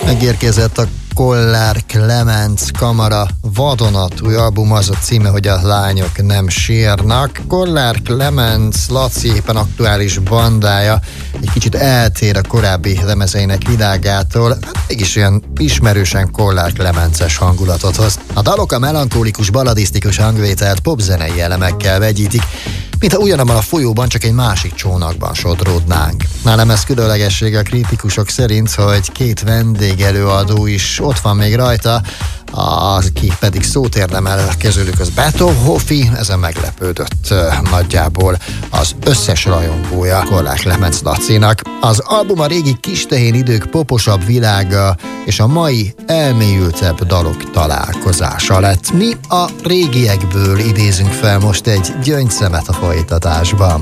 Megérkezett a Kollár Klemenc Kamara vadonatúj album, az a címe, hogy a lányok nem sírnak. Kollár Klemenc Laci éppen aktuális bandája egy kicsit eltér a korábbi lemezeinek világától, mégis olyan ismerősen Kollár Klemences hangulatot hoz. A dalok a melankolikus, balladisztikus hangvételt popzenei elemekkel vegyítik, mintha ugyanabban a folyóban, csak egy másik csónakban sodródnánk. A lemez különlegessége a kritikusok szerint, hogy két vendégelőadó is ott van még rajta, aki pedig szót érdemel közülük, az Beto Hoffi, ezen meglepődött nagyjából az összes rajongója Kollár Klemenc Lacinak. Az album a régi kistehén idők poposabb világa és a mai elmélyültebb dalok találkozása lett. Mi a régiekből idézünk fel most egy gyöngyszemet a folytatásban.